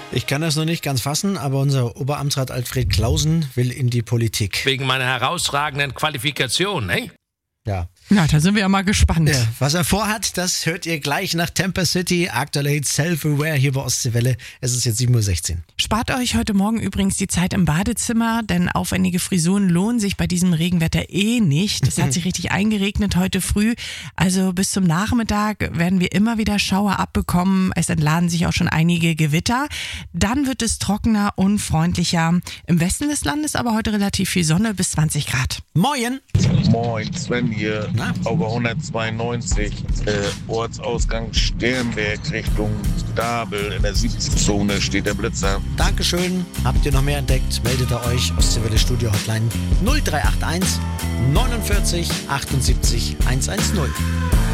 Ich kann das noch nicht ganz fassen, aber unser Oberamtsrat Alfred Clausen will in die Politik. Wegen meiner herausragenden Qualifikation, ne? Ja. Na, da sind wir ja mal gespannt. Ja, was er vorhat, das hört ihr gleich nach Temper City. Aktuell Self-Aware hier bei Ostseewelle. Es ist jetzt 7:16 Uhr. Spart euch heute Morgen übrigens die Zeit im Badezimmer, denn aufwendige Frisuren lohnen sich bei diesem Regenwetter nicht. Es hat sich richtig eingeregnet heute früh. Also bis zum Nachmittag werden wir immer wieder Schauer abbekommen. Es entladen sich auch schon einige Gewitter. Dann wird es trockener und freundlicher. Im Westen des Landes aber heute relativ viel Sonne, bis 20 Grad. Moin! Moin, Sven hier, Auge 192, Ortsausgang Sternberg Richtung Dabel in der 70-Zone steht der Blitzer. Dankeschön. Habt ihr noch mehr entdeckt? Meldet ihr euch. Ostseewelle Studio Hotline 0381 49 78 110.